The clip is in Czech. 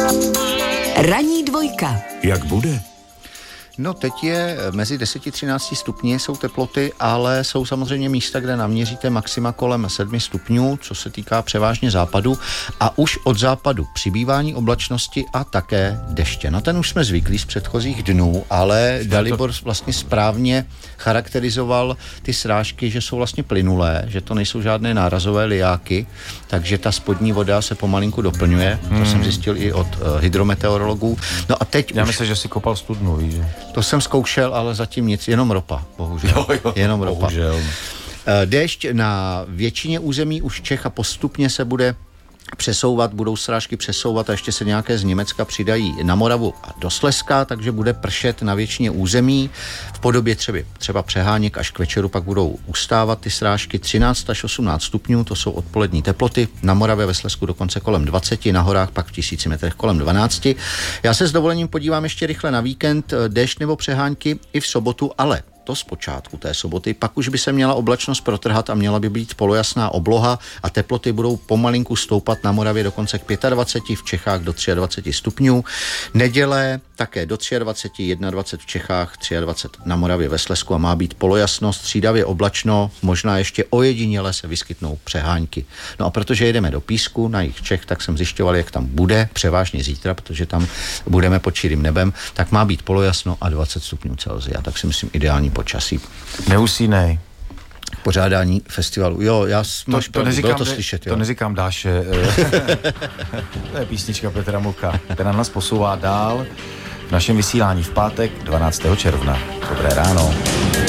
Ranní dvojka. Jak bude? No teď je mezi 10-13 stupni jsou teploty, ale jsou samozřejmě místa, kde naměříte maxima kolem 7 stupňů, co se týká převážně západu a už od západu přibývání oblačnosti a také deště. Na ten už jsme zvyklí z předchozích dnů, ale Dalibor vlastně správně charakterizoval ty srážky, že jsou vlastně plynulé, že to nejsou žádné nárazové lijáky, takže ta spodní voda se pomalinku doplňuje, to jsem zjistil i od hydrometeorologů. No a teď já myslím, že si kopal studnu, víš, že? To jsem zkoušel, ale zatím nic, jenom ropa, bohužel. Jenom ropa. Bohužel. Déšť na většině území už Čech a postupně se bude přesouvat, budou srážky přesouvat a ještě se nějaké z Německa přidají na Moravu a do Slezska, takže bude pršet na většině území. V podobě třeba přeháněk až k večeru pak budou ustávat ty srážky 13 až 18 stupňů, to jsou odpolední teploty. Na Moravě ve Slezsku dokonce kolem 20, na horách pak v 1000 metrech kolem 12. Já se s dovolením podívám ještě rychle na víkend, déšť nebo přehánky i v sobotu, ale to zpočátku té soboty, pak už by se měla oblačnost protrhat a měla by být polojasná obloha a teploty budou pomalinku stoupat na Moravě dokonce k 25, v Čechách do 23 stupňů. Neděle také do 23, 21 v Čechách, 23 na Moravě ve Slezsku a má být polojasnost, střídavě oblačno, možná ještě ojediněle se vyskytnou přehánky. No a protože jedeme do Písku na jih Čech, tak jsem zjišťoval, jak tam bude, převážně zítra, protože tam budeme pod čirým nebem, tak má být polojasno a 20 stupňů Celsia, tak si myslím ideální počasí. Neusínej. Pořádání festivalu. Jo, to neříkám, bylo to slyšet. To neříkám Dáše. To je písnička Petra Mucha, která nás posouvá dál v našem vysílání v pátek 12. června. Dobré ráno.